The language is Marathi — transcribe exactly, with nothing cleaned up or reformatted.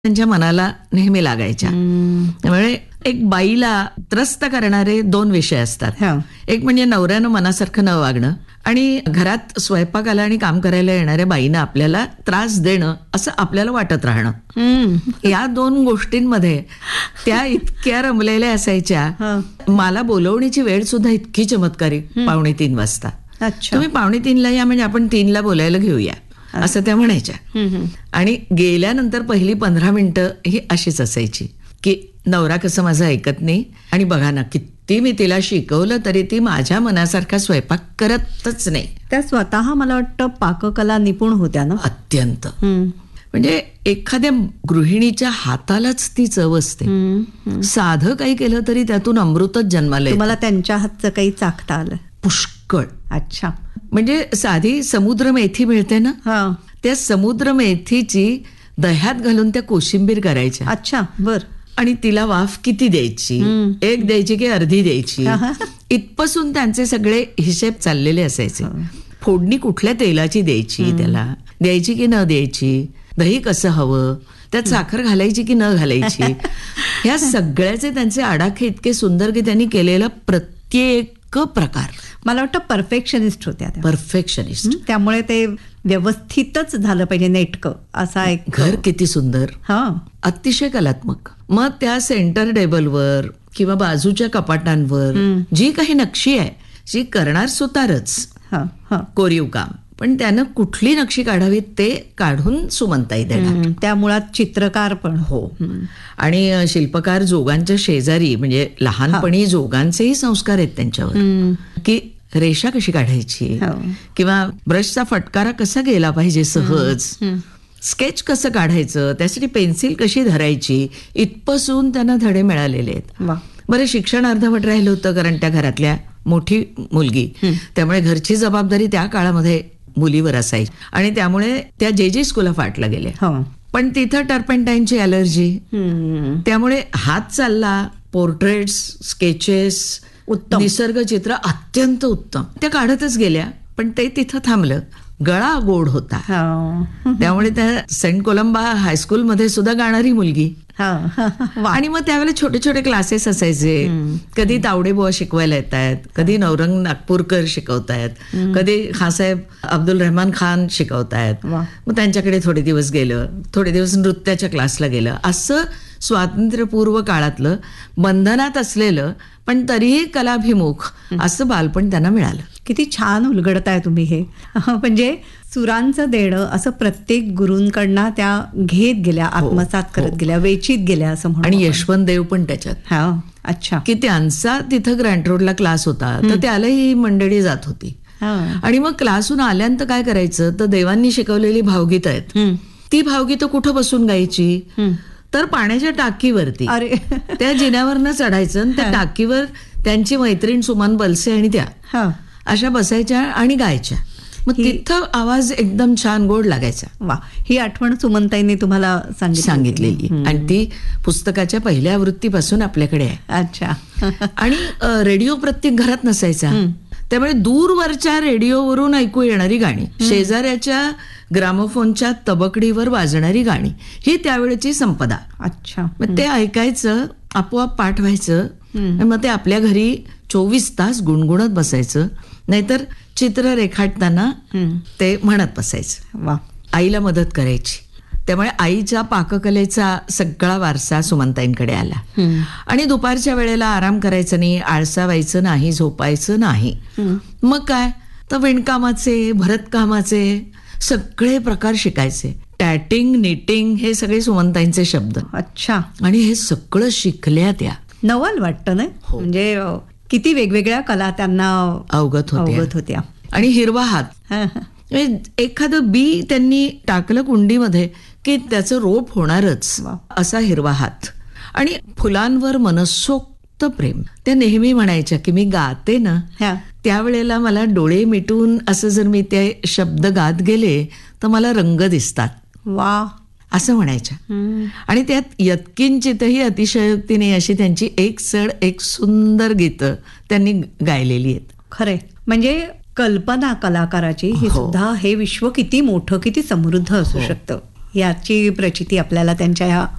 त्यांच्या मनाला नेहमी लागायच्या. त्यामुळे एक बाईला त्रस्त करणारे दोन विषय असतात. एक म्हणजे नवऱ्यानं मनासारखं न वागणं आणि घरात स्वयंपाकाला आणि काम करायला येणाऱ्या बाईनं आपल्याला त्रास देणं असं आपल्याला वाटत राहणं. या दोन गोष्टींमध्ये त्या इतक्या रमलेल्या असायच्या. मला बोलवण्याची वेळ सुद्धा इतकी चमत्कारी, पावणे तीन वाजता. तुम्ही पावणे तीनला या म्हणजे आपण तीनला बोलायला घेऊया असं त्या म्हणायच्या. आणि गेल्यानंतर पहिली पंधरा मिनिटं ही अशीच असायची की नवरा कसं माझं ऐकत नाही आणि बघा ना किती मी तिला शिकवलं तरी ती माझ्या मनासारखा स्वयंपाक करतच नाही. त्या स्वतः मला वाटतं पाककला निपुण होत्या ना अत्यंत. म्हणजे एखाद्या गृहिणीच्या हातालाच ती चव असते. साधं काही केलं तरी त्यातून अमृतच जन्माला येतं. तुम्हाला त्यांच्या हातचं काही चाखता आलं? पुष्कळ. अच्छा. म्हणजे साधी समुद्र मेथी मिळते ना, त्या समुद्र मेथीची दह्यात घालून त्या कोशिंबीर करायच्या. अच्छा, बर. आणि तिला वाफ किती द्यायची, एक द्यायची की अर्धी द्यायची, इथपासून त्यांचे सगळे हिशेब चाललेले असायचे. फोडणी कुठल्या तेलाची द्यायची, त्याला द्यायची की न द्यायची, दही कसं हवं, त्यात साखर घालायची की न घालायची, ह्या सगळ्याचे त्यांचे आडाखे इतके सुंदर की त्यांनी केलेला प्रत्येक प्रकार. मला वाटतं परफेक्शनिस्ट होत्या. परफेक्शनिस्ट. त्यामुळे ते व्यवस्थितच झालं पाहिजे, नेटकं. असा एक घर किती सुंदर, हा अतिशय कलात्मक. मग त्या सेंटर टेबलवर किंवा बाजूच्या कपाटांवर जी काही नक्षी आहे, जी करणार सुतारच, कोरीव काम, पण त्यानं कुठली नक्षी काढावी ते काढून सुमनताई देणार. त्या मुळात चित्रकार पण. हो. आणि शिल्पकार जोगांच्या शेजारी, म्हणजे लहानपणी जोगांचेही संस्कार आहेत त्यांच्यावर की रेषा कशी काढायची किंवा ब्रशचा फटकारा कसा गेला पाहिजे सहज, स्केच कसं काढायचं, त्यासाठी पेन्सिल कशी धरायची, इथपासून त्यांना धडे मिळालेले आहेत. बरं, शिक्षण अर्धवट राहिलं होतं कारण त्या घरातल्या मोठी मुलगी, त्यामुळे घरची जबाबदारी त्या काळामध्ये मुलीवर असायची आणि त्यामुळे त्या जे जे स्कूलला फाटला गेल्या. पण तिथं टर्पेंटाईनची अलर्जी, त्यामुळे हात चालला, पोर्ट्रेट्स, स्केचेस, निसर्ग चित्र अत्यंत उत्तम त्या काढतच गेल्या. पण ते तिथं थांबलं. गळा गोड होता, त्यामुळे त्या सेंट कोलंबा हायस्कूलमध्ये सुद्धा गाणारी मुलगी. आणि मग त्यावेळेला छोटे छोटे क्लासेस असायचे. कधी तावडे बुवा शिकवायला येत आहेत, कधी नवरंग नागपूरकर शिकवतायत, कधी खासाहेब अब्दुल रहमान खान शिकवतायत. मग त्यांच्याकडे थोडे दिवस गेलं, थोडे दिवस नृत्याच्या क्लासला गेलं. असं स्वातंत्र्यपूर्व काळातलं बंधनात असलेलं पण तरीही कलाभिमुख असं बालपण त्यांना मिळालं. किती छान उलगडताय तुम्ही हे. म्हणजे सुरांचं देणं असं प्रत्येक गुरूंकडनं त्या घेत गेल्या, आत्मसात करत गेल्या, वेचीत गेल्या असं म्हणून. आणि यशवंत देव पण त्याच्यात. हा, अच्छा. की त्यांचा तिथं ग्रँट रोडला क्लास होता, तर त्याला ही मंडळी जात होती. आणि मग क्लासहून आल्यानंतर काय करायचं, तर देवांनी शिकवलेली भावगीत आहेत, ती भावगीतं कुठं बसून गायची, तर पाण्याच्या टाकीवरती. अरे, त्या जिन्यावरनं चढायचं, त्या टाकीवर त्यांची मैत्रीण सुमन बलसे आणि त्या अशा बसायच्या आणि गायच्या. मग तिथं आवाज एकदम छान गोड लागायचा. वा, ही आठवण सुमनताईंनी तुम्हाला सांगितलेली आणि ती पुस्तकाच्या पहिल्या आवृत्तीपासून आपल्याकडे आहे. अच्छा. आणि रेडिओ प्रत्येक घरात नसायचा, त्यामुळे दूरवरच्या रेडिओवरून ऐकू येणारी गाणी, शेजाऱ्याच्या ग्रामोफोनच्या तबकडीवर वाजणारी गाणी, ही त्यावेळेची संपदा. अच्छा. मग ते ऐकायचं, आपोआप पाठ व्हायचं. मग ते आपल्या घरी चोवीस तास गुणगुणत बसायचं, नाहीतर चित्र रेखाटताना ते म्हणत बसायचं. वा. आईला मदत करायची. त्यामुळे आईच्या पाककलेचा सगळा वारसा सुमनताईंकडे आला. आणि दुपारच्या वेळेला आराम करायचा नाही, आळसावायचं नाही, झोपायचं नाही. मग काय, तर विणकामाचे, भरतकामाचे सगळे प्रकार शिकायचे. टॅटिंग, निटिंग हे सगळे सुमनताईंचे शब्द. अच्छा. आणि हे सगळं शिकल्या त्या. नवल वाटतं ना. म्हणजे किती वेगवेगळ्या कला त्यांना अवगत होत्या. अवगत होत्या. आणि हिरवा हात, एखादं बी त्यांनी टाकलं कुंडीमध्ये की त्याचं रोप होणारच, असा हिरवा हात. आणि फुलांवर मनसोक्त प्रेम. त्या नेहमी म्हणायच्या की मी गाते ना, त्यावेळेला मला डोळे मिटून असं जर मी ते शब्द गात गेले तर मला रंग दिसतात. वा, असं म्हणायच्या. आणि त्यात यत्किंचितही अतिशयोक्ती अशी त्यांची एक सड एक सुंदर गीतं त्यांनी गायलेली आहेत. खरे, म्हणजे कल्पना कलाकाराची ही सुद्धा, हे विश्व किती मोठं, किती समृद्ध असू शकतं याची प्रचिती आपल्याला त्यांच्या